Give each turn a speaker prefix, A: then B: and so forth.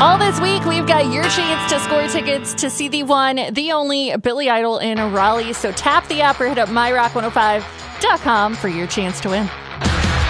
A: All this week, we've got your chance to score tickets to see the one, the only Billy Idol in Raleigh. So tap the app or hit up myrock105.com for your chance to win.